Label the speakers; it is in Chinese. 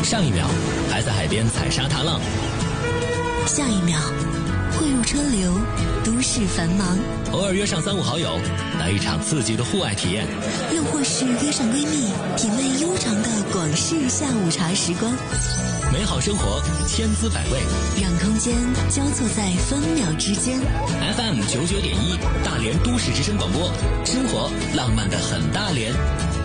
Speaker 1: 上一秒还在海边踩沙踏浪，
Speaker 2: 下一秒汇入车流，都市繁忙。
Speaker 1: 偶尔约上3、5好友，来一场刺激的户外体验，
Speaker 2: 又或是约上闺蜜，品味悠长的广式下午茶时光。
Speaker 1: 美好生活千滋百味，
Speaker 2: 让空间交错在分秒之间。
Speaker 1: FM 99.1大连都市之声广播，生活浪漫的很大连。